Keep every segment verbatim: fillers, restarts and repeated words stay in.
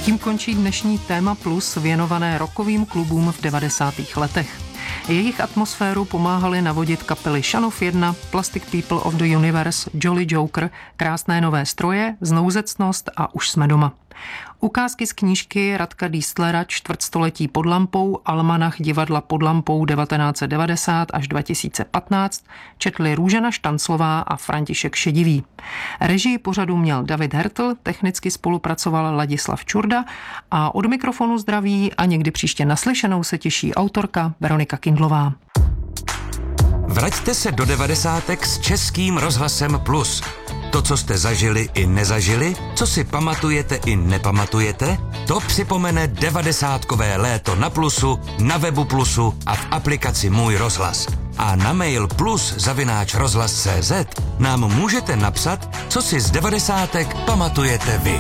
Tím končí dnešní Téma Plus věnované rockovým klubům v devadesátých letech. Jejich atmosféru pomáhali navodit kapely Šanov jedna, Plastic People of the Universe, Jolly Joker, Krásné nové stroje, Znouzecnost a Už jsme doma. Ukázky z knížky Radka Diestlera Čtvrtstoletí pod lampou, almanach divadla pod lampou devatenáct set devadesát až dva tisíce patnáct četli Růžena Štanclová a František Šedivý. Režii pořadu měl David Hertl, technicky spolupracoval Ladislav Čurda a od mikrofonu zdraví a někdy příště naslyšenou se těší autorka Veronika Kindlová. Vraťte se do devadesátek s Českým rozhlasem Plus. To, co jste zažili i nezažili, co si pamatujete i nepamatujete, to připomene devadesátkové léto na Plusu, na webu Plusu a v aplikaci Můj rozhlas. A na mail plus zavináč rozhlas tečka cé zet nám můžete napsat, co si z devadesátek pamatujete vy.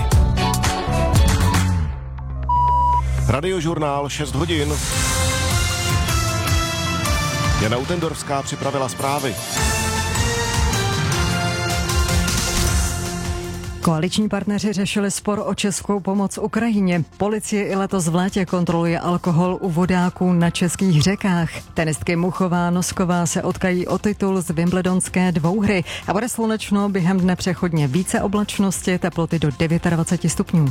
Radiožurnál šest hodin. Jana Utendorská připravila zprávy. Koaliční partneři řešili spor o českou pomoc Ukrajině. Policie i letos v létě kontroluje alkohol u vodáků na českých řekách. Tenistky Muchová, Nosková se utkají o titul z wimbledonské dvouhry a bude slunečno, během dne přechodně více oblačnosti, teploty do dvacet devět stupňů.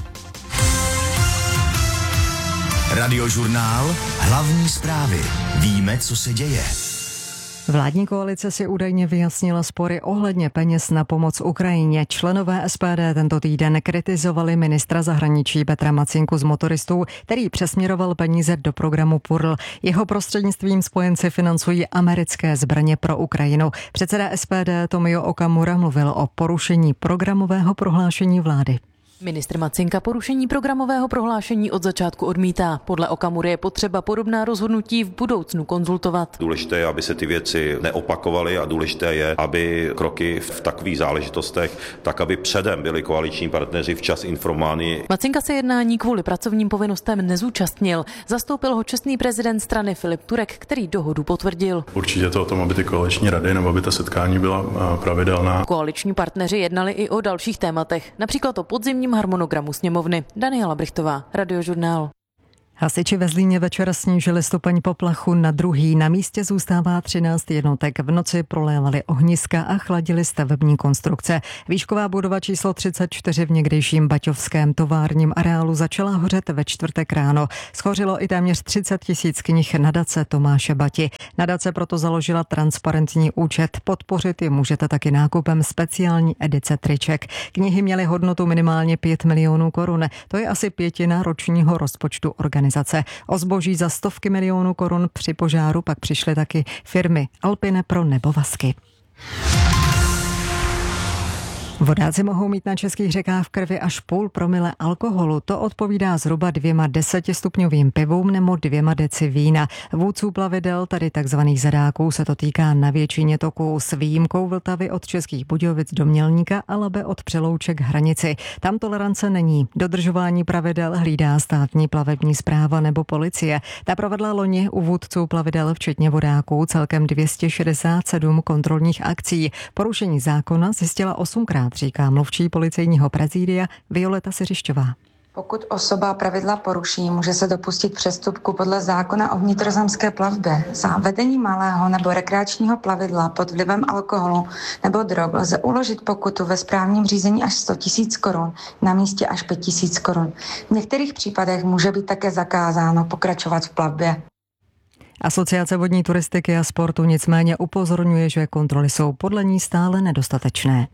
Radiožurnál, hlavní zprávy. Víme, co se děje. Vládní koalice si údajně vyjasnila spory ohledně peněz na pomoc Ukrajině. Členové es pé dé tento týden kritizovali ministra zahraničí Petra Macinku z Motoristů, který přesměroval peníze do programu P U R L. Jeho prostřednictvím spojenci financují americké zbraně pro Ukrajinu. Předseda es pé dé Tomio Okamura mluvil o porušení programového prohlášení vlády. Ministr Macinka porušení programového prohlášení od začátku odmítá. Podle Okamury je potřeba podobná rozhodnutí v budoucnu konzultovat. Důležité je, aby se ty věci neopakovaly a důležité je, aby kroky v takových záležitostech, tak aby předem byli koaliční partneři včas informováni. Macinka se jednání kvůli pracovním povinnostem nezúčastnil. Zastoupil ho čestný prezident strany Filip Turek, který dohodu potvrdil. Určitě to o tom, aby ty koaliční rady nebo aby ta setkání byla pravidelná. Koaliční partneři jednali i o dalších tématech, například o podzimním harmonogramu sněmovny. Daniela Brichtová, Radiožurnál. Hasiči ve Zlíně večer snížili stupeň poplachu na druhý. Na místě zůstává třináct jednotek. V noci prolévali ohniska a chladili stavební konstrukce. Výšková budova číslo třicet čtyři v někdejším baťovském továrním areálu začala hořet ve čtvrtek ráno. Schořilo i téměř třicet tisíc knih nadace Tomáše Bati. Nadace proto založila transparentní účet. Podpořit ji můžete taky nákupem speciální edice triček. Knihy měly hodnotu minimálně pět milionů korun. To je asi pětina ročního rozpočtu organizace. O zboží za stovky milionů korun při požáru pak přišly taky firmy Alpine pro nebovazky. Vodáci mohou mít na českých řekách v krvi až půl promile alkoholu. To odpovídá zhruba dvěma desetistupňovým pivům nebo dvěma deci vína. Vůdců plavidel, tady takzvaných zadáků, se to týká na většině toků s výjimkou Vltavy od Českých Budějovic do Mělníka a Labe od Přelouček hranici. Tam tolerance není. Dodržování pravidel hlídá státní plavební správa nebo policie. Ta provedla loni u vůdců plavidel včetně vodáků celkem dvě stě šedesát sedm kontrolních akcí. Porušení zákona zjistila osmkrát, říká mluvčí policejního prezídia Violeta Siřišťová. Pokud osoba pravidla poruší, může se dopustit přestupku podle zákona o vnitrozemské plavbě. Za vedení malého nebo rekreačního plavidla pod vlivem alkoholu nebo drog lze uložit pokutu ve správním řízení až sto tisíc korun, na místě až pět tisíc korun. V některých případech může být také zakázáno pokračovat v plavbě. Asociace vodní turistiky a sportu nicméně upozorňuje, že kontroly jsou podle ní stále nedostatečné.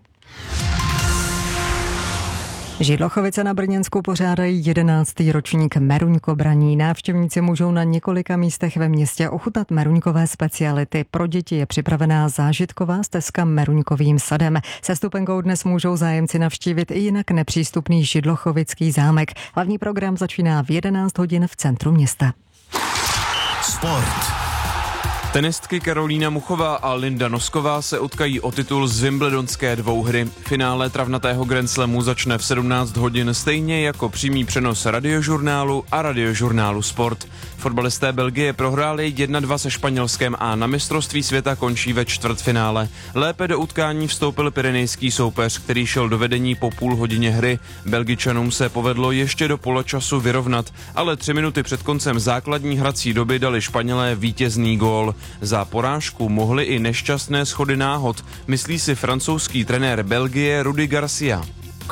Židlochovice na Brněnsku pořádají jedenáctý ročník meruňkobraní. Návštěvníci můžou na několika místech ve městě ochutnat meruňkové speciality. Pro děti je připravená zážitková stezka meruňkovým sadem. Se stupenkou dnes můžou zájemci navštívit i jinak nepřístupný židlochovický zámek. Hlavní program začíná v jedenáct hodin v centru města. Sport. Tenistky Karolína Muchová a Linda Nosková se utkají o titul z wimbledonské dvouhry. Finále travnatého Grand Slamu začne v sedmnáct hodin stejně jako přímý přenos Radiožurnálu a Radiožurnálu Sport. Fotbalisté Belgie prohráli jedna dva se Španělskem a na mistrovství světa končí ve čtvrtfinále. Lépe do utkání vstoupil pyrenejský soupeř, který šel do vedení po půl hodině hry. Belgičanům se povedlo ještě do poločasu vyrovnat, ale tři minuty před koncem základní hrací doby dali Španělé vítězný gól. Za porážku mohly i nešťastné schody náhod, myslí si francouzský trenér Belgie Rudi Garcia.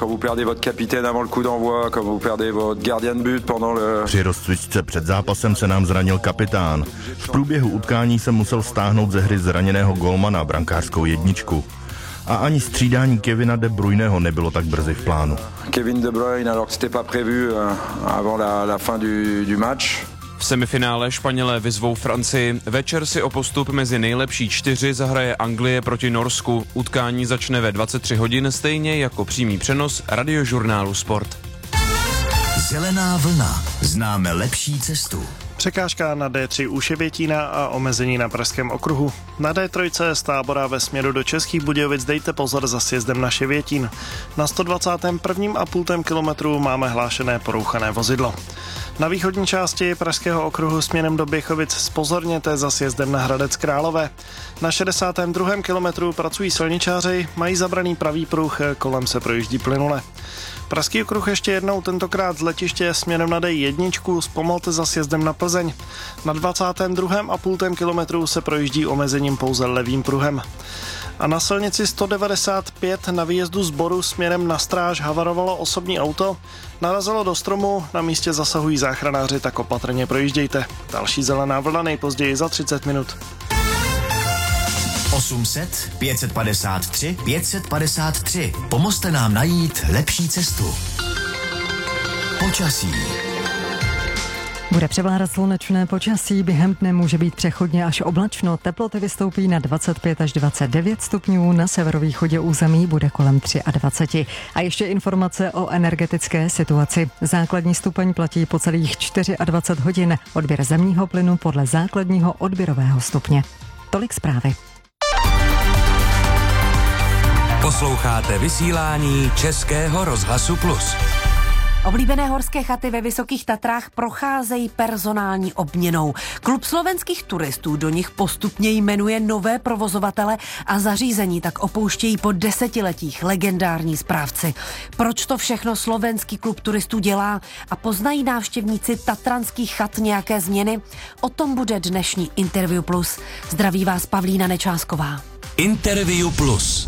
Při rozcvičce před zápasem se nám zranil kapitán. V průběhu utkání jsem musel stáhnout ze hry zraněného golmana brankářskou jedničku. A ani střídání Kevina De Bruyneho nebylo tak brzy v plánu. Kevin De Bruyne, alors que c'était pas prévu avant la, la fin du, du match. V semifinále Španělé vyzvou Francii. Večer si o postup mezi nejlepší čtyři zahraje Anglie proti Norsku. Utkání začne ve dvacet tři hodin, stejně jako přímý přenos Radiožurnálu Sport. Zelená vlna. Známe lepší cestu. Překážka na dé tři u Ševětína a omezení na Pražském okruhu. Na dé tři z Tábora ve směru do Českých Budějovic dejte pozor za sjezdem na Ševětín. Na sto dvacátém prvním a půl kilometru máme hlášené porouchané vozidlo. Na východní části Pražského okruhu směrem do Běchovic zpozorněte za sjezdem na Hradec Králové. Na šedesátém druhém kilometru pracují silničáři, mají zabraný pravý pruh, kolem se projíždí plynule. Pražský okruh ještě jednou, tentokrát z letiště směrem na dé jedna, zpomalte za sjezdem na Plzeň. Na dvacátém druhém a půl kilometru se projíždí omezením pouze levým pruhem. A na silnici sto devadesát pět na výjezdu z Boru směrem na Stráž havarovalo osobní auto, narazilo do stromu, na místě zasahují záchranáři, tak opatrně projíždějte. Další zelená vlna nejpozději za třicet minut. osm set, pět set padesát tři, pět set padesát tři. Pomozte nám najít lepší cestu. Počasí. Bude převládat slunečné počasí, během dne může být přechodně až oblačno, teploty vystoupí na dvacet pět až dvacet devět stupňů, na severovýchodě území bude kolem dvacet tři. A ještě informace o energetické situaci. Základní stupeň platí po celých dvacet čtyři hodin, odběr zemního plynu podle základního odběrového stupně. Tolik zprávy. Posloucháte vysílání Českého rozhlasu Plus. Oblíbené horské chaty ve Vysokých Tatrách procházejí personální obměnou. Klub slovenských turistů do nich postupně jmenuje nové provozovatele a zařízení tak opouštějí po desetiletích legendární správci. Proč to všechno slovenský klub turistů dělá a poznají návštěvníci tatranských chat nějaké změny? O tom bude dnešní Interview Plus. Zdraví vás Pavlína Nečásková. Interview Plus.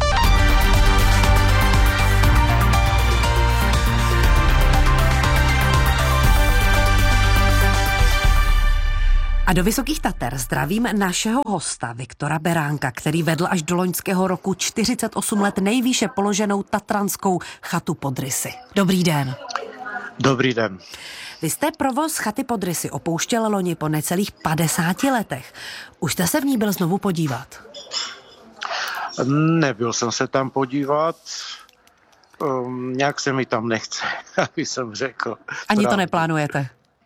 A do Vysokých Tater zdravím našeho hosta Viktora Beránka, který vedl až do loňského roku čtyřicet osm let nejvýše položenou tatranskou chatu pod Rysy. Dobrý den. Dobrý den. Vy jste provoz chaty pod Rysy opouštěl loni po necelých padesáti letech. Už jste se v ní byl znovu podívat? Nebyl jsem se tam podívat. Um, nějak se mi tam nechce, aby jsem řekl. Ani to neplánujete?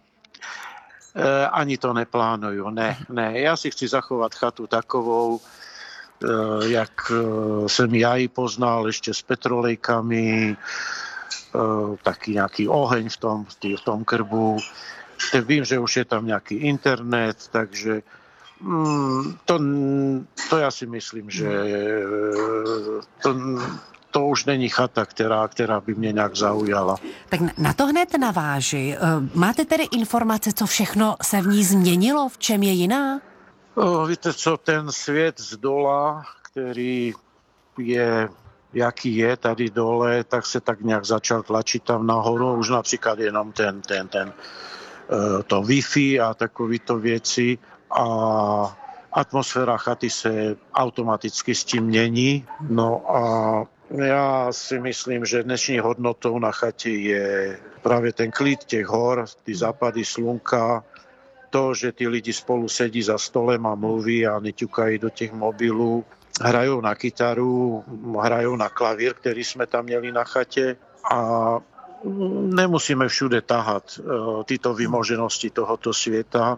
Ani to neplánuju, ne, ne. Já si chci zachovat chatu takovou, jak jsem já ji poznal, ještě s petrolejkami, taky nějaký oheň v tom, v tom krbu. Vím, že už je tam nějaký internet, takže to, to já si myslím, že to... To už není chata, která, která by mě nějak zaujala. Tak na to hned naváži. Máte tedy informace, co všechno se v ní změnilo? V čem je jiná? O, víte co, ten svět z dola, který je, jaký je tady dole, tak se tak nějak začal tlačit tam nahoru. Už například jenom ten, ten, ten, to Wi-Fi a takovýto věci. A atmosféra chaty se automaticky s tím mění. No a já si myslím, že dnešní hodnotou na chatě je právě ten klid těch hor, ty západy slunka, to, že ty lidi spolu sedí za stolem a mluví a neťukají do těch mobilů, hrajou na kytaru, hrajou na klavír, který jsme tam měli na chatě a nemusíme všude tahat tyto vymoženosti tohoto světa,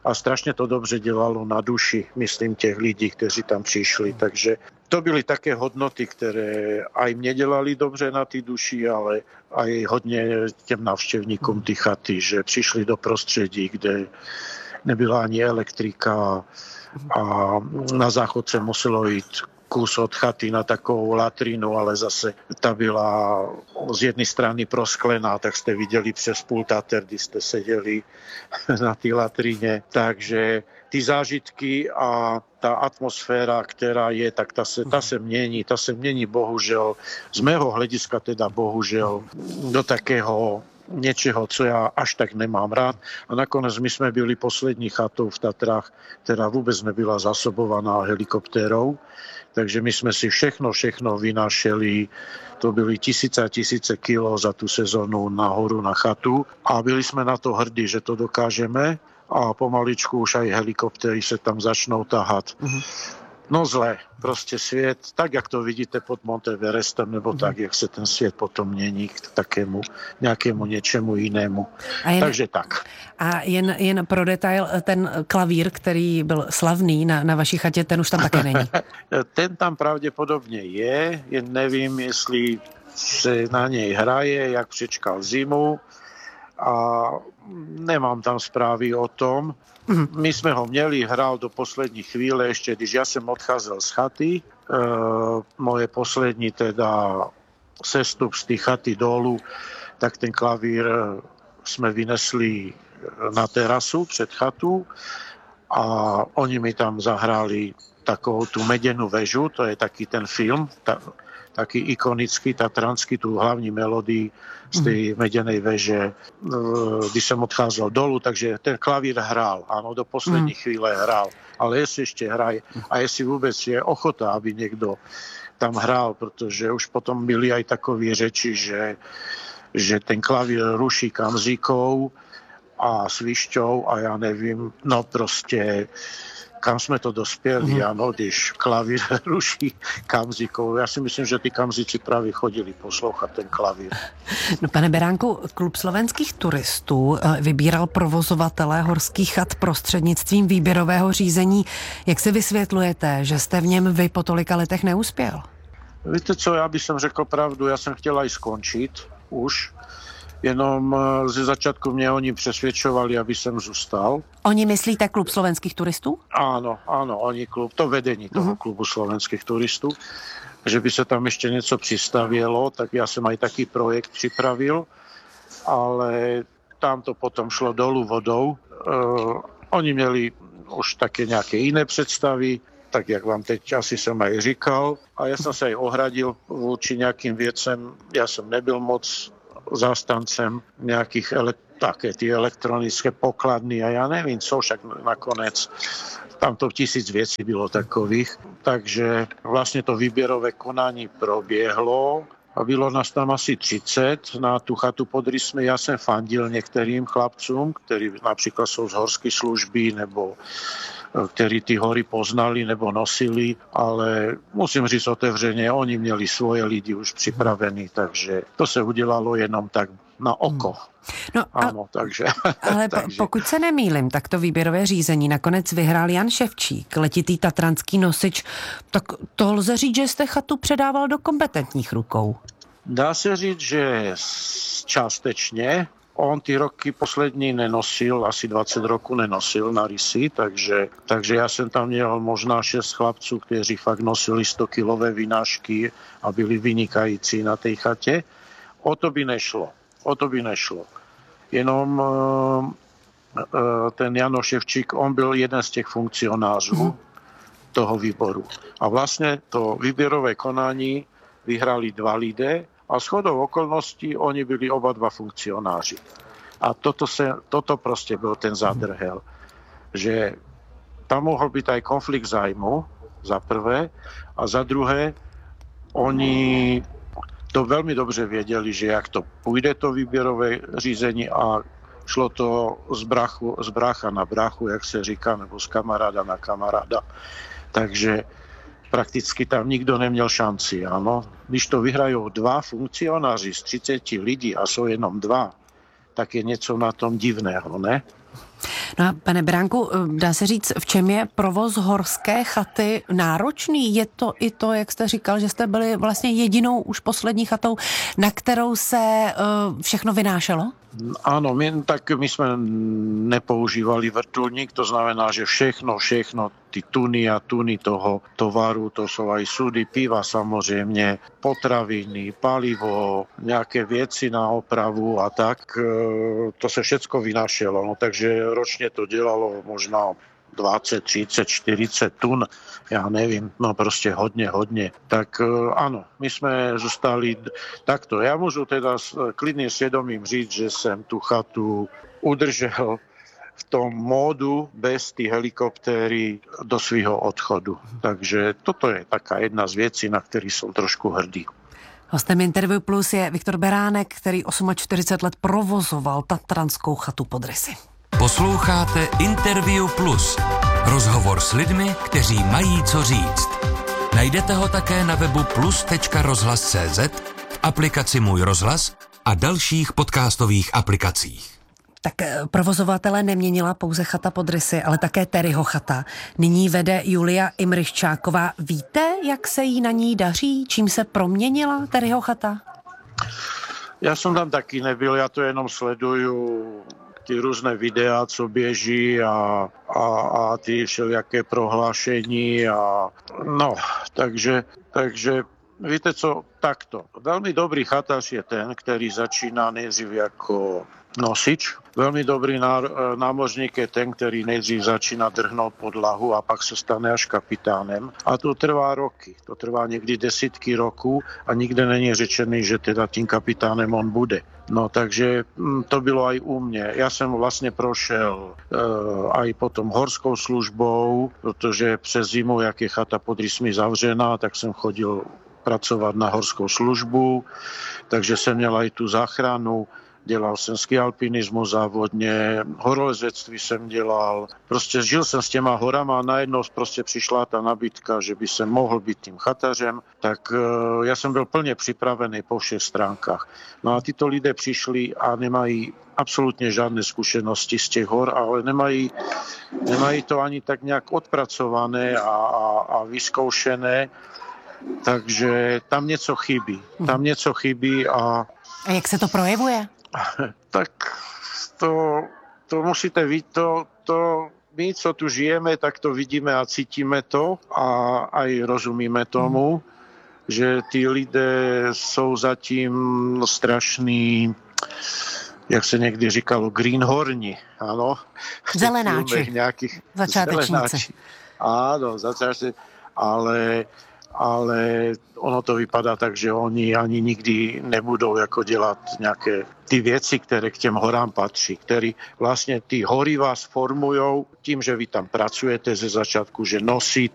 a strašně to dobře dělalo na duši, myslím, těch lidí, kteří tam přišli. Takže to byly také hodnoty, které aj mě dělali dobře na ty duši, ale aj hodně těm návštěvníkům ty chaty, že přišli do prostředí, kde nebyla ani elektrika a na záchod se muselo jít kus od chaty na takovou latrínu, ale zase ta byla z jedné strany prosklená, tak jste viděli přes pultater, kdy jste seděli na té latríně. Takže ty zážitky a ta atmosféra, která je, tak ta se, ta se mění, ta se mění bohužel, z mého hlediska teda bohužel, do takého něčeho, co já až tak nemám rád. A nakonec my jsme byli poslední chatou v Tatrách, která vůbec nebyla zasobovaná helikoptérou. Takže my jsme si všechno, všechno vynášeli. To byly tisíce a tisíce kilo za tu sezonu nahoru na chatu. A byli jsme na to hrdí, že to dokážeme. A pomaličku už aj helikoptéry se tam začnou tahat. Mm-hmm. No zle, prostě svět, tak jak to vidíte pod Monteverestem, nebo mm. tak, jak se ten svět potom mění k takému nějakému něčemu jinému. Jen, Takže tak. A jen, jen pro detail, ten klavír, který byl slavný na, na vaší chatě, ten už tam také není. Ten tam pravděpodobně je, jen nevím, jestli se na něj hraje, jak přečkal zimu. A nemám tam zprávy o tom. My jsme ho měli, hrál do poslední chvíle, ještě když já jsem odcházel z chaty. E, moje poslední teda sestup z té chaty dolů, tak ten klavír jsme vynesli na terasu před chatu a oni mi tam zahráli takovou tu meděnou vežu, to je taky ten film, ta, taký ikonický, tatranský, tu hlavní melodii z té meděnej veže, když jsem odcházel dolů, takže ten klavír hrál, ano, do poslední mm. chvíle hrál, ale jestli ještě hraje a jestli vůbec je ochota, aby někdo tam hrál, protože už potom byly aj takové řeči, že, že ten klavír ruší kamzíkou a svišťou a já nevím, no prostě kam jsme to dospěli, mm. ano, když klavír ruší kamzíkou. Já si myslím, že ty kamzíci právě chodili poslouchat ten klavír. No, pane Beránku, Klub slovenských turistů vybíral provozovatele horských chat prostřednictvím výběrového řízení. Jak si vysvětlujete, že jste v něm vy po tolika letech neuspěl? Víte co, já bych jsem řekl pravdu, já jsem chtěla i skončit už, jenom ze začátku mě oni přesvědčovali, aby jsem zůstal. Oni myslíte Klub slovenských turistů? Ano, ano, oni klub, to vedení toho uh-huh. Klubu slovenských turistů, že by se tam ještě něco přistavělo, tak já jsem aj taký projekt připravil, ale tam to potom šlo dolů vodou. Uh, oni měli už také nějaké jiné představy, tak jak vám teď asi jsem aj říkal. A já jsem se aj ohradil vůči nějakým věcem. Já jsem nebyl moc zástancem nějakých ele- také ty elektronické pokladny a já nevím co, však nakonec tam to tisíc věcí bylo takových. Takže vlastně to výběrové konání proběhlo a bylo nás tam asi třicet na tu chatu pod Rysmi. Já jsem fandil některým chlapcům, kteří například jsou z horské služby nebo který ty hory poznali nebo nosili, ale musím říct otevřeně, oni měli svoje lidi už připravený, takže to se udělalo jenom tak na oko. No, ano, a, takže. Ale takže. Pokud se nemýlim, tak to výběrové řízení nakonec vyhrál Jan Ševčík, letitý tatranský nosič, tak to lze říct, že jste chatu předával do kompetentních rukou. Dá se říct, že částečně. On ty roky poslední nenosil, asi dvacet roků nenosil na Rysy, takže, takže já jsem tam měl možná šest chlapců, kteří fakt nosili sto kilové vynášky a byli vynikající na té chatě. O to by nešlo, o to by nešlo. Jenom uh, uh, ten Jano Ševčík, on byl jeden z těch funkcionářů mm. toho výboru. A vlastně to výběrové konání vyhrali dva lidé, a shodou okolností oni byli oba dva funkcionáři. A toto, se, toto prostě byl ten zadrhel, že tam mohl být aj konflikt zájmu, za prvé, a za druhé, oni to velmi dobře věděli, že jak to půjde to výběrové řízení a šlo to z, brachu, z brácha na bráchu, jak se říká, nebo z kamaráda na kamaráda. Takže prakticky tam nikdo neměl šanci, ano. Když to vyhrajou dva funkcionáři z třiceti lidí a jsou jenom dva, tak je něco na tom divného, ne? No a pane Beránku, dá se říct, v čem je provoz horské chaty náročný? Je to i to, jak jste říkal, že jste byli vlastně jedinou už poslední chatou, na kterou se uh, všechno vynášelo? Áno, my, tak my sme nepoužívali vrtuľník, to znamená, že všechno, všechno, ty tuny a tuny toho tovaru, to sú aj súdy piva samozrejme, potraviny, palivo, nejaké veci na opravu a tak, to sa všetko vynášelo. No, takže ročne to delalo možno dvadsať, tridsať, štyridsať tun, ja neviem, no proste hodne, hodne. Tak áno, my sme zostali takto. Ja môžu teda s klidným svedomím říct, že som tú chatu udržel v tom módu bez tých helikoptéry do svýho odchodu. Takže toto je taká jedna z vecí, na ktorý som trošku hrdý. Hostem Interview Plus je Viktor Beránek, který čtyřicet osm let provozoval tatranskou chatu pod Rysy. Posloucháte Interview Plus. Rozhovor s lidmi, kteří mají co říct. Najdete ho také na webu plus tečka rozhlas tečka cé zet, v aplikaci Můj rozhlas a dalších podcastových aplikacích. Tak provozovatele neměnila pouze chata pod Rysy, ale také Terryho chata. Nyní vede Julia Imryščáková. Víte, jak se jí na ní daří? Čím se proměnila Terryho chata? Ja som tam taky nebyl, ja to jenom sleduju ty různé videa, co běží a, a, a ty všelijaké prohlášení a no, takže, takže víte co, takto. Veľmi dobrý chatář je ten, který začíná nejdřív jako nosič. Veľmi dobrý námořník je ten, který nejdřív začíná drhnout podlahu a pak se stane až kapitánem. A to trvá roky. To trvá někdy desítky roků a nikde není řečený, že teda tím kapitánem on bude. No takže to bylo aj u mě. Já jsem vlastně prošel e, aj potom horskou službou, protože přes zimu, jak je chata pod Rysmi zavřená, tak jsem chodil pracovat na horskou službu, takže jsem měl aj tu záchranu. Dělal jsem skialpinismu závodně, horolezectví jsem dělal. Prostě žil jsem s těma horama a najednou prostě přišla ta nabídka, že by jsem mohl být tím chatařem, tak uh, já jsem byl plně připravený po všech stránkách. No a tyto lidé přišli a nemají absolutně žádné zkušenosti z těch hor, ale nemají, nemají to ani tak nějak odpracované a, a, a vyzkoušené, takže tam něco chybí. Tam něco chybí a... A jak se to projevuje? Tak to, to musíte vidět, to, to my, co tu žijeme, tak to vidíme a cítíme to a aj rozumíme tomu, že tí lidé jsou zatím strašný, jak se někdy říkalo, greenhorni, ano? Zelenáči, nějakých, začátečníci. Zelenáči. Áno, začátečníci, ale... ale ono to vypadá tak, že oni ani nikdy nebudou jako dělat nějaké ty věci, které k těm horám patří, které vlastně ty hory vás formujou tím, že vy tam pracujete ze začátku, že nosíte